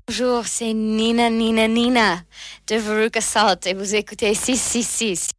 Bonjour, c'est Nina de Veruca Salt et vous écoutez 666.